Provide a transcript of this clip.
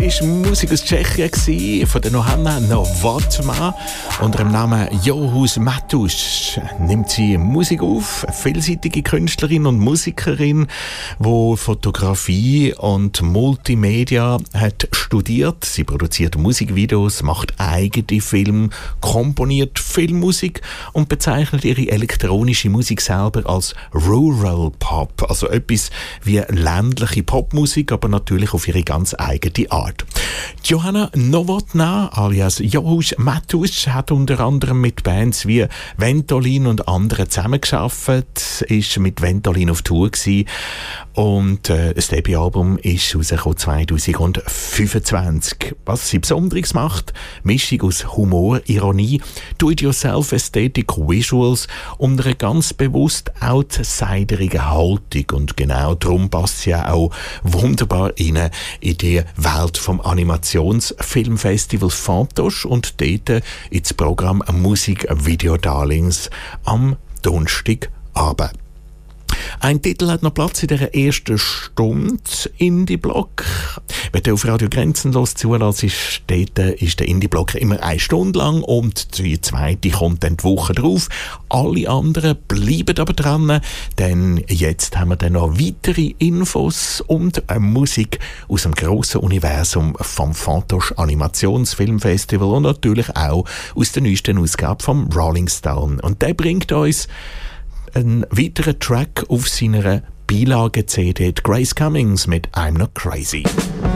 war Musik aus Tschechien von der Johanna Novotná. Unter dem Namen Johus Matus nimmt sie Musik auf. Eine vielseitige Künstlerin und Musikerin, die Fotografie und Multimedia hat studiert. Sie produziert Musikvideos, macht eigene Filme, komponiert Filmmusik und bezeichnet ihre elektronische Musik selber als Rural Pop. Also etwas wie ländliche Popmusik, aber natürlich auf ihre ganz eigene Art. Johanna Novotná alias Johus Matus hat unter anderem mit Bands wie Ventolin und anderen zusammengearbeitet, ist mit Ventolin auf Tour gewesen und das Debütalbum ist rausgekommen 2025. Was sie Besonderes macht, Mischung aus Humor, Ironie, Do-it-yourself-Ästhetik, Visuals und einer ganz bewusst outsiderigen Haltung. Und genau darum passt sie auch wunderbar rein in die Welt vom Animationsfilmfestival Fantoche und dort ins Programm Musik Video Darlings am Donnerstagabend. Ein Titel hat noch Platz in der ersten Stunde Indie-Block. Wenn du auf Radio Grenzenlos zulässt, ist der Indie-Block immer 1 Stunde lang und die zweite kommt dann die Woche drauf. Alle anderen bleiben aber dran, denn jetzt haben wir dann noch weitere Infos und Musik aus dem grossen Universum vom Fantoche Animationsfilmfestival und natürlich auch aus der neuesten Ausgabe vom Rolling Stone. Und der bringt uns ein weiterer Track auf seiner Beilage-CD, Grace Cummings mit I'm Not Crazy.